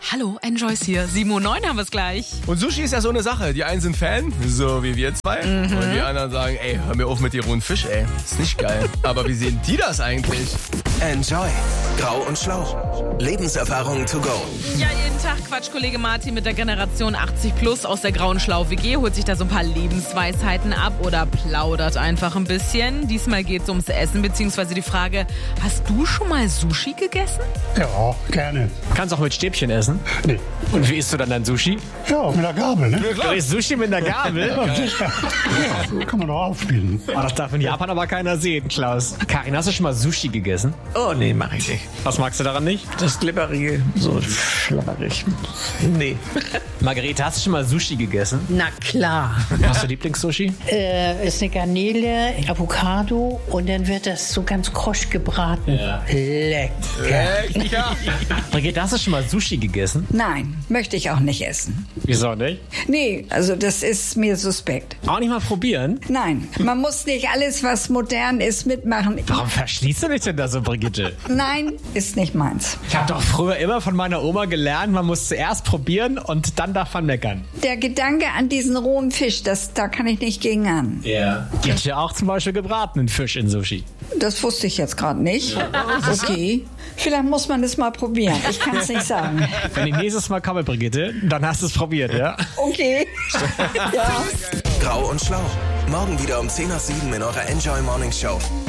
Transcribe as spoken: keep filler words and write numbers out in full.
Hallo, Enjoys hier. sieben Uhr neun haben wir es gleich. Und Sushi ist ja so eine Sache. Die einen sind Fan, so wie wir zwei. Mhm. Und die anderen sagen, ey, hör mir auf mit dir rohen Fisch, ey. Ist nicht geil. Aber wie sehen die das eigentlich? Enjoy. Grau und Schlau. Lebenserfahrung to go. Ja, jeden Tag quatscht Kollege Martin mit der Generation achtzig plus aus der Grauen Schlau W G, holt sich da so ein paar Lebensweisheiten ab oder plaudert einfach ein bisschen. Diesmal geht es ums Essen, beziehungsweise die Frage, hast du schon mal Sushi gegessen? Ja, gerne. Kannst auch mit Stäbchen essen? Nee. Und wie isst du dann dein Sushi? Ja, mit der Gabel, ne? Du isst Sushi mit einer Gabel? Ja, sicher. Ja, kann man doch aufspielen. Oh, das darf in Japan aber keiner sehen, Klaus. Karin, hast du schon mal Sushi gegessen? Oh, nee, mach ich nicht. Was magst du daran nicht? Das Glibberige, so schlabberig. Nee. Margarete, hast du schon mal Sushi gegessen? Na klar. Hast du Lieblingssushi? Äh, ist eine Garnele, Avocado und dann wird das so ganz krosch gebraten. Ja. Lecker. Ja. Margarete, hast du schon mal Sushi gegessen? Nein, möchte ich auch nicht essen. Wieso nicht? Nee, also das ist mir suspekt. Auch nicht mal probieren? Nein, man muss nicht alles, was modern ist, mitmachen. Warum verschließt du dich denn da so, Brigitte? Nein, ist nicht meins. Ich habe doch früher immer von meiner Oma gelernt, man muss zuerst probieren und dann darf man meckern. Der Gedanke an diesen rohen Fisch, das, da kann ich nicht gegen an. Ja. Gibt ja auch zum Beispiel gebratenen Fisch in Sushi. Das wusste ich jetzt gerade nicht. Okay, vielleicht muss man das mal probieren. Ich kann es nicht sagen. Wenn ich nächstes Mal komme, Brigitte, dann hast du es probiert, ja? Okay. Ja. Grau und Schlau. Morgen wieder um zehn nach sieben in eurer Enjoy Morning Show.